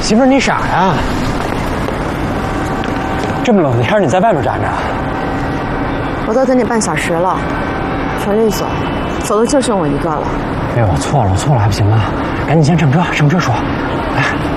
媳妇儿，你傻呀？这么冷的天，你在外面站着？ 我都等你半小时了，求认怂，否则就剩我一个了。 哎呦，我错了，还不行吗？赶紧先上车，上车说。来。